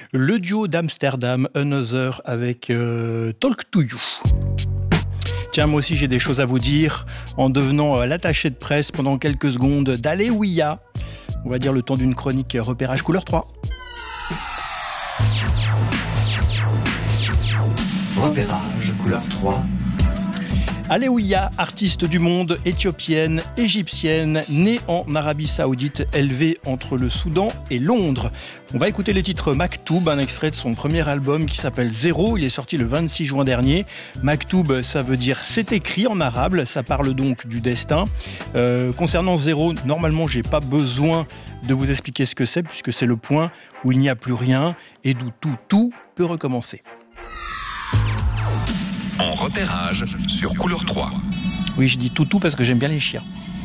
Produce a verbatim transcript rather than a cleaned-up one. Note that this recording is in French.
Le duo d'Amsterdam, Another, avec euh, Talk to You. Tiens, moi aussi j'ai des choses à vous dire en devenant l'attaché de presse pendant quelques secondes d'Alléluia. On va dire le temps d'une chronique repérage couleur trois. Repérage couleur trois. Alléluia, artiste du monde, éthiopienne, égyptienne, née en Arabie Saoudite, élevée entre le Soudan et Londres. On va écouter le titre Maktoub, un extrait de son premier album qui s'appelle Zéro. Il est sorti le vingt-six juin dernier. Maktoub, ça veut dire c'est écrit en arabe, ça parle donc du destin. Euh, concernant Zéro, normalement, j'ai pas besoin de vous expliquer ce que c'est, puisque c'est le point où il n'y a plus rien et d'où tout, tout peut recommencer. En repérage sur couleur trois. Oui, je dis toutou parce que j'aime bien les chiens.